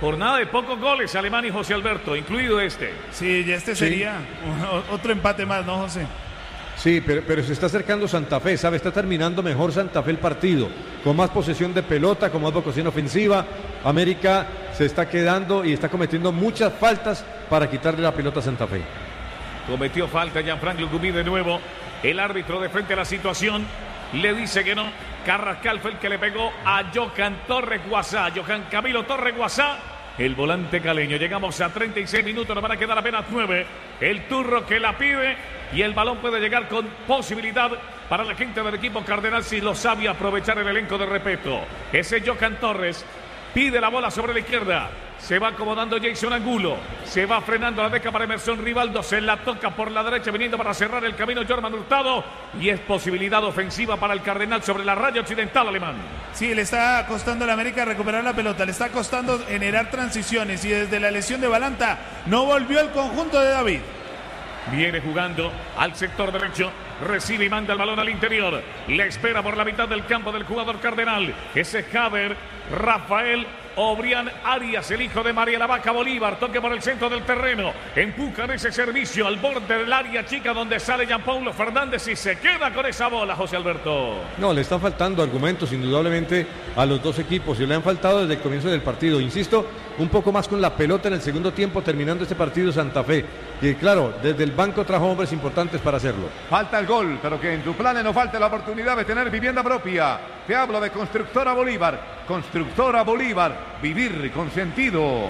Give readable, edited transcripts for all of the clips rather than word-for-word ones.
Jornada de pocos goles, Alemán y José Alberto, incluido este. Sí, y este sería otro empate más, ¿no, José? Sí, pero se está acercando Santa Fe, ¿sabe? Está terminando mejor Santa Fe el partido, con más posesión de pelota, con más vocación ofensiva. América se está quedando y está cometiendo muchas faltas para quitarle la pelota a Santa Fe. Cometió falta Gianfranco Gubí de nuevo. El árbitro de frente a la situación le dice que no. Carrascal fue el que le pegó a Johan Torres Guasá. Johan Camilo Torres Guasá, el volante caleño. Llegamos a 36 minutos, nos van a quedar apenas 9. El turro que la pide y el balón puede llegar con posibilidad para la gente del equipo cardenal si lo sabe aprovechar el elenco de respeto. Ese Johan Torres pide la bola sobre la izquierda. Se va acomodando Jason Angulo. Se va frenando la deca para Emerson Rivaldo. Se la toca por la derecha, viniendo para cerrar el camino Jorman Hurtado. Y es posibilidad ofensiva para el Cardenal sobre la raya occidental, Alemán. Sí, le está costando a la América recuperar la pelota. Le está costando generar transiciones. Y desde la lesión de Balanta no volvió el conjunto de David. Viene jugando al sector derecho. Recibe y manda el balón al interior. Le espera por la mitad del campo del jugador Cardenal. Ese Javier Rafael Obrián Arias, el hijo de María la Vaca Bolívar. Toque por el centro del terreno. Empujan ese servicio al borde del área chica donde sale Jean Paulo Fernández y se queda con esa bola, José Alberto. No, le están faltando argumentos indudablemente a los dos equipos y le han faltado desde el comienzo del partido. Insisto, un poco más con la pelota en el segundo tiempo terminando este partido Santa Fe. Y claro, desde el banco trajo hombres importantes para hacerlo. Falta el gol, pero que en tu plan no falte la oportunidad de tener vivienda propia. Te hablo de Constructora Bolívar. Constructora Bolívar, vivir con sentido.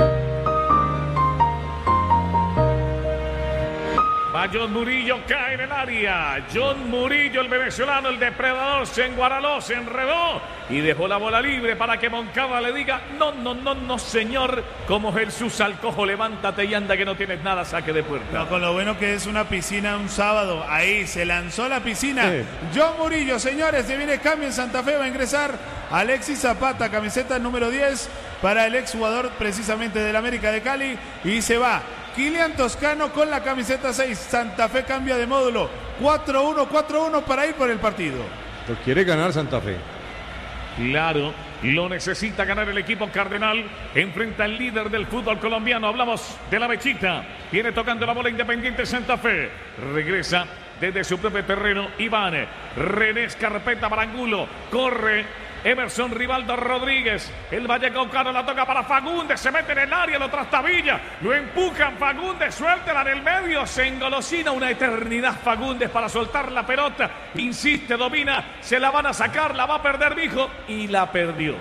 Va John Murillo, cae en el área. John Murillo, el venezolano, el depredador, se enguaraló, se enredó y dejó la bola libre para que Moncada le diga: no, señor. Como Jesús Alcojo, levántate y anda que no tienes nada, saque de puerta. No, con lo bueno que es una piscina un sábado. Ahí se lanzó la piscina. Sí. John Murillo, señores, se viene cambio en Santa Fe. Va a ingresar Alexis Zapata, camiseta número 10 para el exjugador precisamente del América de Cali. Y se va Kilian Toscano con la camiseta 6. Santa Fe cambia de módulo. 4-1 para ir por el partido. Lo quiere ganar Santa Fe. Claro, lo necesita ganar el equipo cardenal. Enfrenta al líder del fútbol colombiano. Hablamos de la Mechita. Viene tocando la bola Independiente Santa Fe. Regresa desde su propio terreno Iván. René Escarpeta para Angulo. Corre Emerson Rivaldo Rodríguez. El vallecaucano la toca para Fagundes. Se mete en el área, lo trastabilla. Lo empujan Fagundes. Suéltela en el medio. Se engolosina una eternidad Fagundes para soltar la pelota. Insiste, domina. Se la van a sacar. La va a perder, mijo. Y la perdió.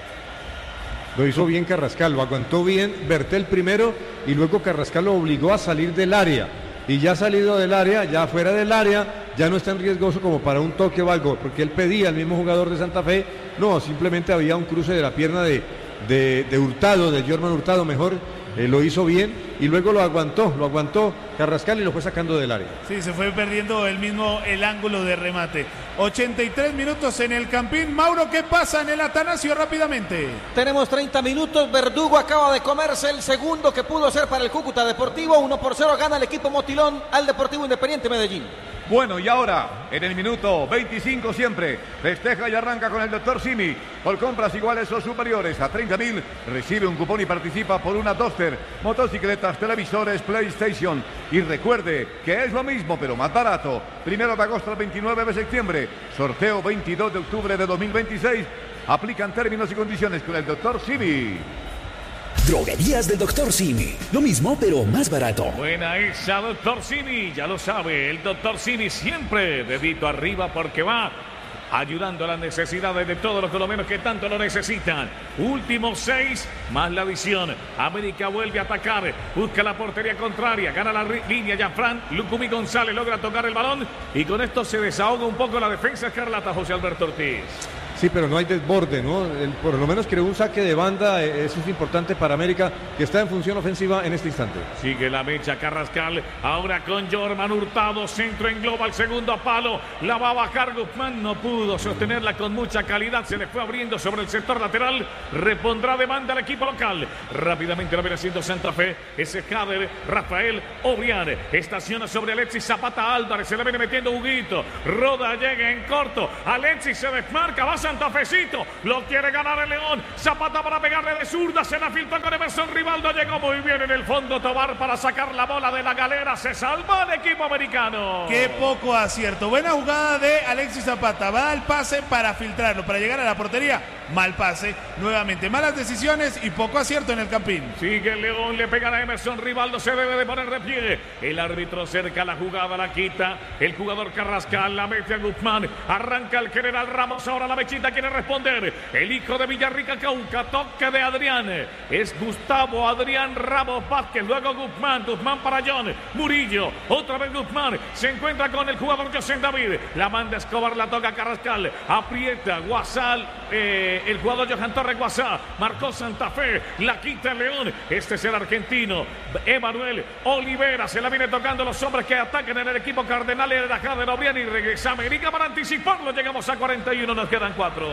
Lo hizo bien Carrascal. Lo aguantó bien Bertel primero. Y luego Carrascal lo obligó a salir del área. Y ya salido del área, ya fuera del área, ya no es tan riesgoso como para un toque o algo, porque él pedía al mismo jugador de Santa Fe, no, simplemente había un cruce de la pierna de Hurtado, de Jorman Hurtado, mejor, lo hizo bien y luego lo aguantó Carrascal y lo fue sacando del área. Sí, se fue perdiendo el ángulo de remate. 83 minutos en el Campín. Mauro, ¿qué pasa en el Atanasio rápidamente? Tenemos 30 minutos. Verdugo acaba de comerse el segundo que pudo ser para el Cúcuta Deportivo. 1-0 gana el equipo Motilón al Deportivo Independiente Medellín. Bueno, y ahora, en el minuto 25 siempre, festeja y arranca con el Dr. Simi. Por compras iguales o superiores a 30.000, recibe un cupón y participa por una Duster, motocicletas, televisores, PlayStation. Y recuerde que es lo mismo, pero más barato. 1 de agosto al 29 de septiembre. Sorteo 22 de octubre de 2026. Aplican términos y condiciones con el Dr. Simi. Droguerías del Dr. Simi. Lo mismo, pero más barato. Buena esa, Dr. Simi. Ya lo sabe, el Dr. Simi siempre dedito arriba porque va ayudando a las necesidades de todos los colombianos que tanto lo necesitan. Últimos 6 más la adición. América vuelve a atacar. Busca la portería contraria. Gana la línea Gianfran. Lucumí González logra tocar el balón. Y con esto se desahoga un poco la defensa escarlata, José Alberto Ortiz. Sí, pero no hay desborde, ¿no? Por lo menos creó un saque de banda, eso es importante para América, que está en función ofensiva en este instante. Sigue la mecha Carrascal, ahora con Jorman Hurtado, centro en global, segundo palo, la va a bajar Guzmán, no pudo sostenerla con mucha calidad, se le fue abriendo sobre el sector lateral, repondrá demanda al equipo local. Rápidamente lo viene haciendo Santa Fe, ese Jader, Rafael Obrián, estaciona sobre Alexis Zapata Álvarez, se le viene metiendo Huguito, Roda llega en corto, Alexis se desmarca, va Santa Santafecito. Lo quiere ganar el León. Zapata para pegarle de zurda. Se la filtra con Emerson Rivaldo. Llegó muy bien en el fondo Tobar para sacar la bola de la galera. Se salva el equipo americano. Qué poco acierto. Buena jugada de Alexis Zapata. Va al pase para filtrarlo, para llegar a la portería. Mal pase. Nuevamente malas decisiones y poco acierto en el campín. Sigue el León. Le pegan a Emerson Rivaldo. Se debe de poner de pie. El árbitro cerca la jugada. La quita. El jugador Carrascal la mete a Guzmán. Arranca el general Ramos. Ahora la mechita quiere responder. El hijo de Villarrica Cauca. Toque de Adrián. Es Gustavo Adrián Ramos Vázquez. Luego Guzmán. Guzmán para John Murillo. Otra vez Guzmán. Se encuentra con el jugador José David. La manda Escobar. La toca Carrascal. Aprieta Guasal. El jugador Johan Torres Guasá. Marcó Santa Fe. La quita el León. Este es el argentino. Emanuel Olivera. Se la viene tocando los hombres que atacan en el equipo Cardenal de la Jade Nobrián. Y regresa América para anticiparlo. Llegamos a 41. Nos quedan 4.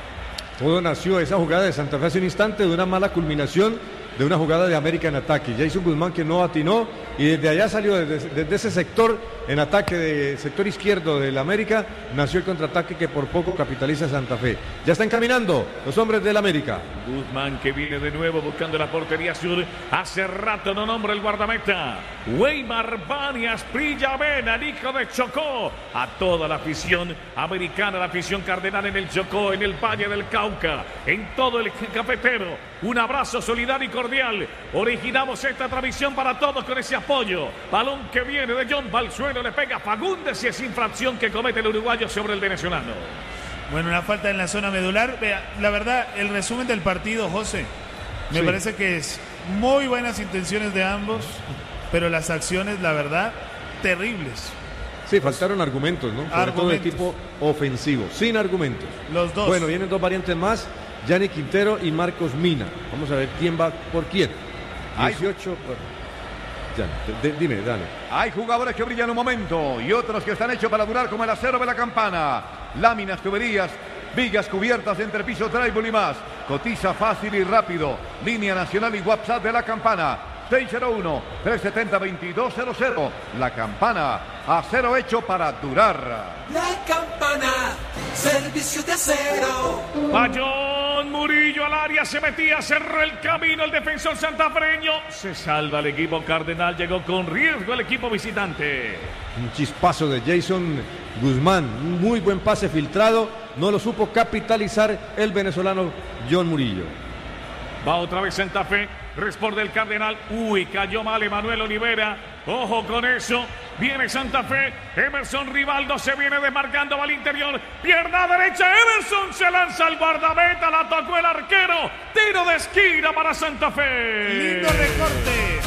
Todo nació esa jugada de Santa Fe hace un instante de una mala culminación de una jugada de América en ataque. Jason Guzmán que no atinó y desde allá salió, desde ese sector en ataque, de sector izquierdo del América, nació el contraataque que por poco capitaliza Santa Fe. Ya están caminando los hombres del América. Guzmán que viene de nuevo buscando la portería sur. Hace rato no nombra el guardameta. Weimar Banias Prilla Vena, el hijo de Chocó. A toda la afición americana, la afición cardenal en el Chocó, en el Valle del Cauca, en todo el cafetero. Un abrazo solidario y cordial. Originamos esta transmisión para todos con ese apoyo. Balón que viene de John Balsueno. Le pega Fagundes y es infracción que comete el uruguayo sobre el venezolano. Bueno, una falta en la zona medular. Vea, la verdad, el resumen del partido, José, me parece que es muy buenas intenciones de ambos, pero las acciones, la verdad, terribles. Sí, faltaron argumentos, ¿no? Sobre todo de tipo ofensivo, sin argumentos. Los dos. Bueno, vienen dos variantes más, Gianni Quintero y Marcos Mina. Vamos a ver quién va por quién. 18... Dime, dale. Hay jugadores que brillan un momento y otros que están hechos para durar como el acero de la campana. Láminas, tuberías, vigas cubiertas entre piso, tribal y más. Cotiza fácil y rápido. Línea nacional y WhatsApp de la campana. 601-370-2200. La campana, acero hecho para durar. La campana, servicio de acero. John Murillo al área, se metía, cerró el camino el defensor santafereño. Se salva el equipo cardenal, llegó con riesgo el equipo visitante. Un chispazo de Jason Guzmán, un muy buen pase filtrado, no lo supo capitalizar el venezolano John Murillo. Va otra vez Santa Fe, responde el Cardenal. Uy, cayó mal Emanuel Olivera. Ojo con eso. Viene Santa Fe. Emerson Rivaldo se viene desmarcando, va al interior. Pierna derecha. Emerson se lanza al guardameta. La tocó el arquero. Tiro de esquina para Santa Fe. Lindo recorte.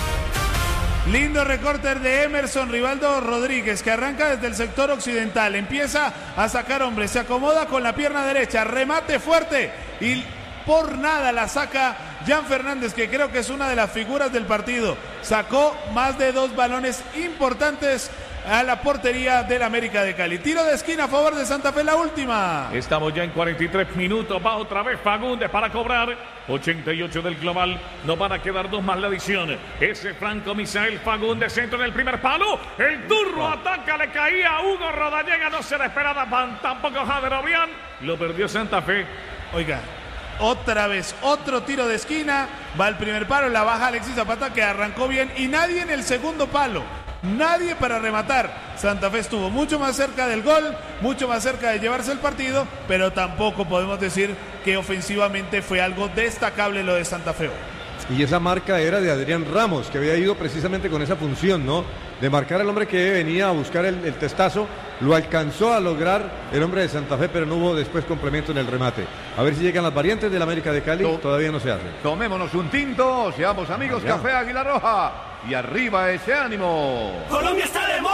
Lindo recorte de Emerson Rivaldo Rodríguez, que arranca desde el sector occidental. Empieza a sacar hombres. Se acomoda con la pierna derecha. Remate fuerte. Y por nada la saca Jan Fernández, que creo que es una de las figuras del partido. Sacó más de 2 balones importantes a la portería del América de Cali. Tiro de esquina a favor de Santa Fe, la última. Estamos ya en 43 minutos. Va otra vez Fagundes para cobrar. 88 del global. Nos van a quedar 2 más la adición. Ese Franco Misael Fagundes, centro en el primer palo. El turno ataca, le caía a Hugo Rodallega. No se la esperaba tampoco Jader Obrián. Lo perdió Santa Fe. Oiga, otra vez, otro tiro de esquina. Va el primer palo, la baja Alexis Zapata, que arrancó bien. Y nadie en el segundo palo. Nadie para rematar. Santa Fe estuvo mucho más cerca del gol, mucho más cerca de llevarse el partido, pero tampoco podemos decir que ofensivamente fue algo destacable lo de Santa Fe. Y esa marca era de Adrián Ramos, que había ido precisamente con esa función, ¿no? De marcar al hombre que venía a buscar el testazo. Lo alcanzó a lograr el hombre de Santa Fe, pero no hubo después complemento en el remate. A ver si llegan las variantes del América de Cali. Todavía no se hace. Tomémonos un tinto, seamos amigos. Café Águila Roja. Y arriba ese ánimo. Colombia está de moda.